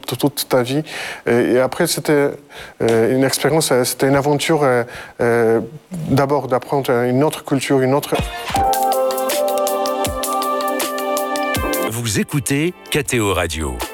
toute ta vie. Et après, c'était une expérience, c'était une aventure d'abord d'apprendre une autre culture, une autre... Vous écoutez KTO Radio.